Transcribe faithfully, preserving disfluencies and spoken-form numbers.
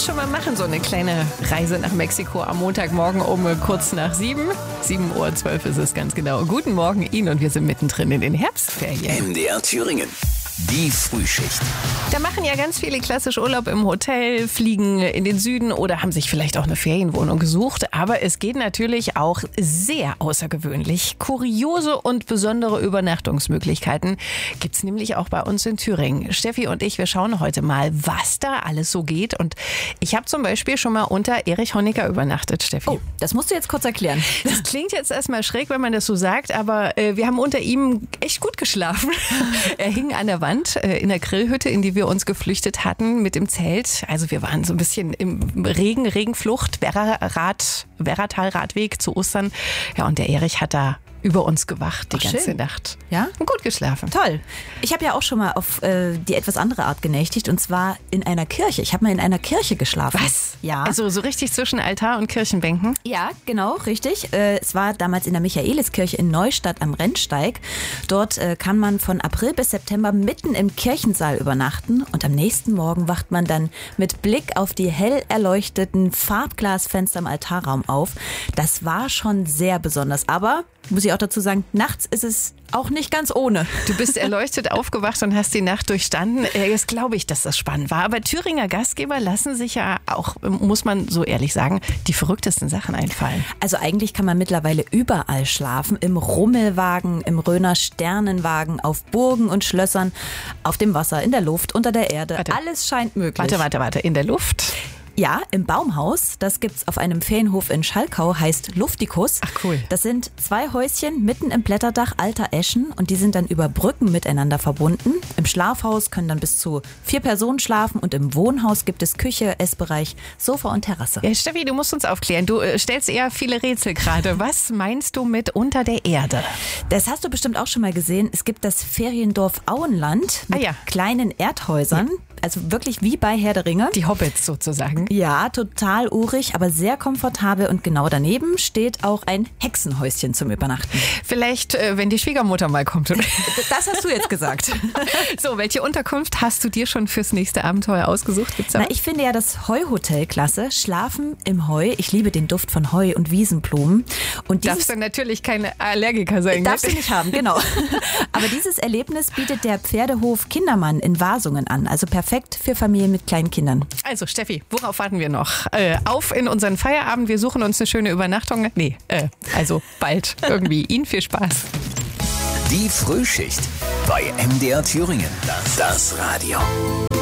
das schon mal machen, so eine kleine Reise nach Mexiko am Montagmorgen um kurz nach sieben. sieben Uhr zwölf ist es ganz genau. Guten Morgen Ihnen und wir sind mittendrin in den Herbstferien. M D R Thüringen. Die Frühschicht. Da machen ja ganz viele klassisch Urlaub im Hotel, fliegen in den Süden oder haben sich vielleicht auch eine Ferienwohnung gesucht. Aber es geht natürlich auch sehr außergewöhnlich. Kuriose und besondere Übernachtungsmöglichkeiten gibt es nämlich auch bei uns in Thüringen. Steffi und ich, wir schauen heute mal, was da alles so geht. Und ich habe zum Beispiel schon mal unter Erich Honecker übernachtet, Steffi. Oh, das musst du jetzt kurz erklären. Das klingt jetzt erstmal schräg, wenn man das so sagt, aber äh, wir haben unter ihm echt gut geschlafen. Er hing an der Wand äh, in der Grillhütte, in die wir uns geflüchtet hatten mit dem Zelt. Also wir waren so ein bisschen im Regen, Regenflucht, Werrarad, Werratal-Radweg zu Ostern. Ja, und der Erich hat da über uns gewacht die Ach, ganze schön. Nacht. Ja? Und gut geschlafen. Toll. Ich habe ja auch schon mal auf äh, die etwas andere Art genächtigt und zwar in einer Kirche. Ich habe mal in einer Kirche geschlafen. Was? Ja. Also so richtig zwischen Altar und Kirchenbänken? Ja, genau, richtig. Äh, es war damals in der Michaeliskirche in Neustadt am Rennsteig. Dort äh, kann man von April bis September mitten im Kirchensaal übernachten und am nächsten Morgen wacht man dann mit Blick auf die hell erleuchteten Farbglasfenster im Altarraum auf. Das war schon sehr besonders, aber muss ich auch dazu sagen, nachts ist es auch nicht ganz ohne. Du bist erleuchtet aufgewacht und hast die Nacht durchstanden. Jetzt glaube ich, dass das spannend war. Aber Thüringer Gastgeber lassen sich ja auch, muss man so ehrlich sagen, die verrücktesten Sachen einfallen. Also eigentlich kann man mittlerweile überall schlafen. Im Rummelwagen, im Röner Sternenwagen, auf Burgen und Schlössern, auf dem Wasser, in der Luft, unter der Erde. Warte. Alles scheint möglich. Warte, warte, warte. In der Luft? Ja, im Baumhaus. Das gibt's auf einem Ferienhof in Schalkau, heißt Luftikus. Ach cool. Das sind zwei Häuschen mitten im Blätterdach alter Eschen und die sind dann über Brücken miteinander verbunden. Im Schlafhaus können dann bis zu vier Personen schlafen und im Wohnhaus gibt es Küche, Essbereich, Sofa und Terrasse. Ja, Steffi, du musst uns aufklären. Du äh, stellst eher viele Rätsel gerade. Was meinst du mit unter der Erde? Das hast du bestimmt auch schon mal gesehen. Es gibt das Feriendorf Auenland mit Ah ja. kleinen Erdhäusern. Ja. Also wirklich wie bei Herr der Ringe. Die Hobbits sozusagen. Ja, total urig, aber sehr komfortabel. Und genau daneben steht auch ein Hexenhäuschen zum Übernachten. Vielleicht, äh, wenn die Schwiegermutter mal kommt. Das hast du jetzt gesagt. So, welche Unterkunft hast du dir schon fürs nächste Abenteuer ausgesucht? Gibt's da Na, was? ich finde ja das Heuhotel klasse. Schlafen im Heu. Ich liebe den Duft von Heu und Wiesenblumen. Und dieses Darfst du natürlich keine Allergiker sein. Darfst du gell? nicht haben, genau. Aber dieses Erlebnis bietet der Pferdehof Kindermann in Wasungen an. Also perfekt für Familien mit kleinen Kindern. Also Steffi, worauf warten wir noch? Äh, auf in unseren Feierabend. Wir suchen uns eine schöne Übernachtung. Nee, äh, also bald irgendwie. Ihnen viel Spaß. Die Frühschicht bei M D R Thüringen. Das, das Radio.